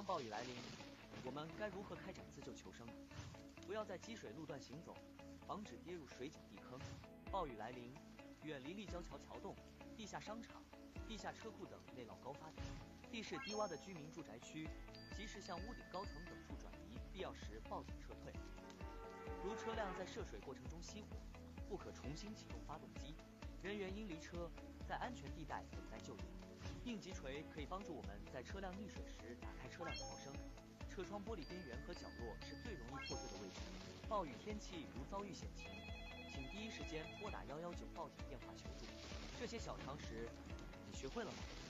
当暴雨来临，我们该如何开展自救求生呢？不要在积水路段行走，防止跌入水井地坑。暴雨来临，远离立交桥桥洞、地下商场、地下车库等内涝高发点。地势低洼的居民住宅区，及时向屋顶高层等处转移，必要时报警撤退。如车辆在涉水过程中熄火，不可重新启动发动机，人员应离车，在安全地带等待救援。应急锤可以帮助我们在车辆溺水时打开车辆逃生。车窗玻璃边缘和角落是最容易破碎的位置。暴雨天气如遭遇险情，请第一时间拨打119报警电话求助。这些小常识，你学会了吗？